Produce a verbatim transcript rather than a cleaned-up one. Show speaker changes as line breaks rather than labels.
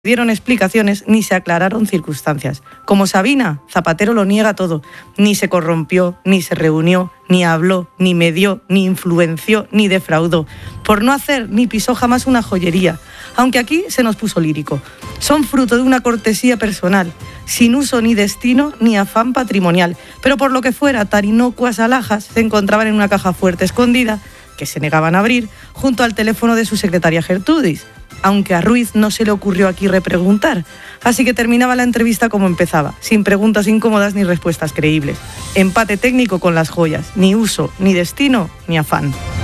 dieron explicaciones ni se aclararon circunstancias. Como Sabina, Zapatero lo niega todo. Ni se corrompió, ni se reunió, ni habló, ni medió, ni influenció, ni defraudó. Por no hacer ni pisó jamás una joyería. Aunque aquí se nos puso lírico. Son fruto de una cortesía personal, sin uso ni destino ni afán patrimonial. Pero por lo que fuera, tan inocuas alhajas se encontraban en una caja fuerte escondida, que se negaban a abrir, junto al teléfono de su secretaria Gertrudis. Aunque a Ruiz no se le ocurrió aquí repreguntar. Así que terminaba la entrevista como empezaba, sin preguntas incómodas ni respuestas creíbles. Empate técnico con las joyas, ni uso, ni destino, ni afán.